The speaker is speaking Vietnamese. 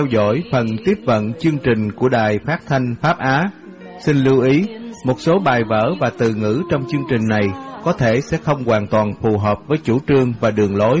theo dõi phần tiếp vận chương trình của Đài Phát thanh Pháp Á. Xin lưu ý, một số bài vở và từ ngữ trong chương trình này có thể sẽ không hoàn toàn phù hợp với chủ trương và đường lối